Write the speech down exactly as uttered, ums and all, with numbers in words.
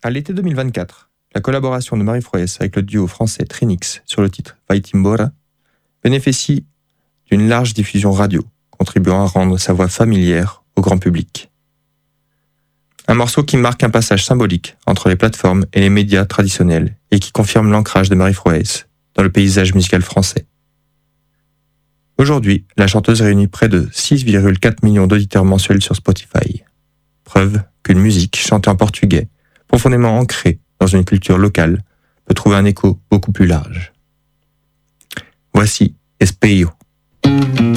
À l'été deux mille vingt-quatre, la collaboration de Marie Froès avec le duo français Trinix sur le titre Vai Embora bénéficie d'une large diffusion radio, contribuant à rendre sa voix familière au grand public. Un morceau qui marque un passage symbolique entre les plateformes et les médias traditionnels et qui confirme l'ancrage de Marie Froès dans le paysage musical français. Aujourd'hui, la chanteuse réunit près de six virgule quatre millions d'auditeurs mensuels sur Spotify. Preuve qu'une musique chantée en portugais, profondément ancrée dans une culture locale, peut trouver un écho beaucoup plus large. Voici Espelho.